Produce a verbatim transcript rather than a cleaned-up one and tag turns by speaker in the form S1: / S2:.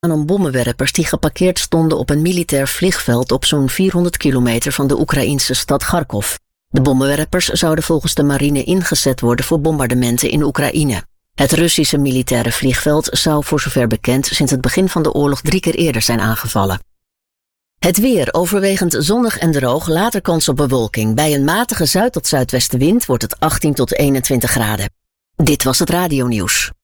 S1: om bommenwerpers die geparkeerd stonden op een militair vliegveld op zo'n vierhonderd kilometer van de Oekraïnse stad Kharkov. De bommenwerpers zouden volgens de marine ingezet worden voor bombardementen in Oekraïne. Het Russische militaire vliegveld zou voor zover bekend sinds het begin van de oorlog drie keer eerder zijn aangevallen. Het weer overwegend zonnig en droog, later kans op bewolking. Bij een matige zuid- tot zuidwestenwind wordt het achttien tot eenentwintig graden. Dit was het radionieuws.